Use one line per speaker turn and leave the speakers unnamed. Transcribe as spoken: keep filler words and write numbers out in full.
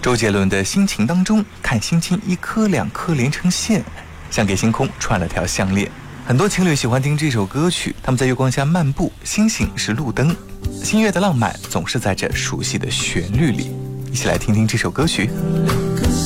周杰伦的心情当中，看星星一颗两颗连成线，像给星空串了条项链。很多情侣喜欢听这首歌曲，他们在月光下漫步，星星是路灯，星月的浪漫总是在这熟悉的旋律里。一起来听听这首歌曲。